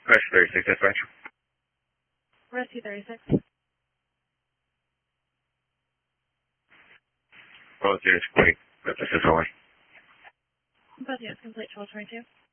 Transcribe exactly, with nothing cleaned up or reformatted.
Rescue thirty-six, dispatch. Rescue thirty-six. Both units complete. This is only. Both units complete, twelve twenty-two.